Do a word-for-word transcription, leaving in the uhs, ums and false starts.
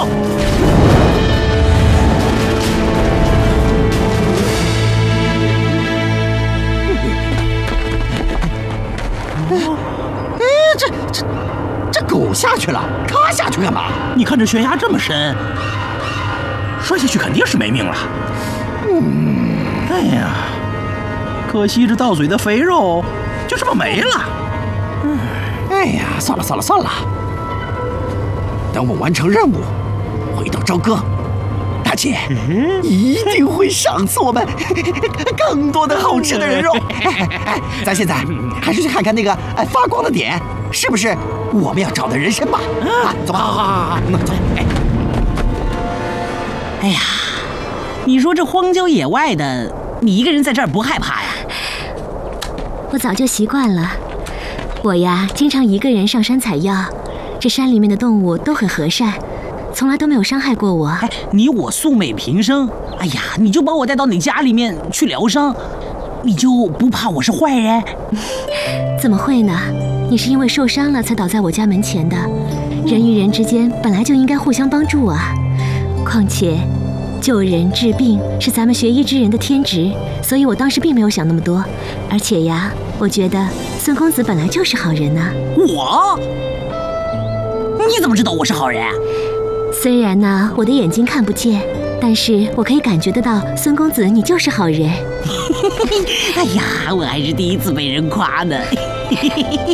走！ 哎，这这这狗下去了，他下去干嘛？ 你看这悬崖这么深，摔下去肯定是没命了。嗯，哎呀，可惜这到嘴的肥肉就这么没了。 嗯，哎呀，算了算了算了，等我完成任务，回到朝歌，大姐一定会赏赐我们更多的好吃的人肉。哎哎，咱现在还是去看看那个哎发光的点，是不是我们要找的人参吧？啊，走吧，好好好好，走。哎， 哎呀，你说这荒郊野外的，你一个人在这儿不害怕呀？ 我早就习惯了。我呀，经常一个人上山采药，这山里面的动物都很和善，从来都没有伤害过我。 哎，你我素昧平生，哎呀，你就把我带到你家里面去疗伤，你就不怕我是坏人？ 怎么会呢？你是因为受伤了才倒在我家门前的，人与人之间本来就应该互相帮助啊。况且，救人治病是咱们学医之人的天职，所以我当时并没有想那么多。而且呀，我觉得孙公子本来就是好人呢。 我？你怎么知道我是好人啊？ 虽然呢，我的眼睛看不见，但是我可以感觉得到，孙公子你就是好人。 哎呀，我还是第一次被人夸呢。